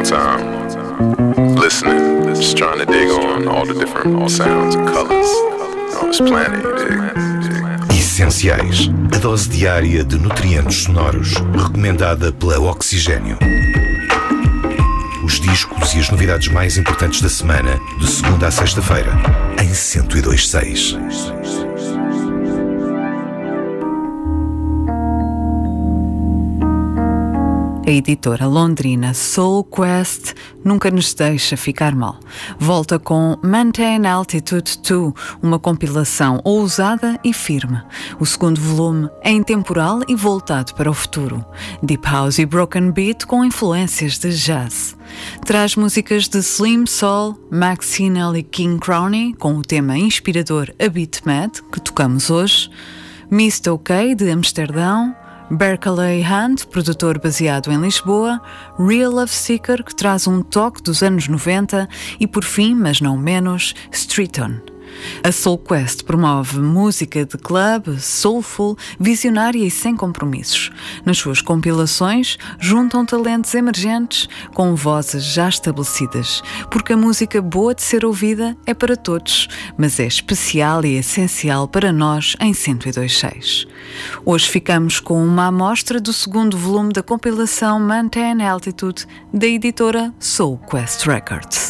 time, listening, just trying to dig on all the different sounds and colors on this planet, you dig? Essenciais, a dose diária de nutrientes sonoros, recomendada pela Oxigênio. Os discos e as novidades mais importantes da semana, de segunda a sexta-feira, em 102.6. A editora londrina Soul Quest nunca nos deixa ficar mal. Volta com Maintain Altitude 2, uma compilação ousada e firme. O segundo volume é intemporal e voltado para o futuro. Deep House e Broken Beat com influências de jazz. Traz músicas de Slim Soul, Max Hinnell e King Crowney, com o tema inspirador A Beat Mad, que tocamos hoje. Mist OK, de Amsterdão. Berkeley Hunt, produtor baseado em Lisboa, Real Love Seeker, que traz um toque dos anos 90 e, por fim, mas não menos, Streeton. A Soul Quest promove música de club, soulful, visionária e sem compromissos. Nas suas compilações, juntam talentos emergentes com vozes já estabelecidas, porque a música boa de ser ouvida é para todos, mas é especial e essencial para nós em 102.6. Hoje ficamos com uma amostra do segundo volume da compilação Maintain Altitude, da editora Soul Quest Records.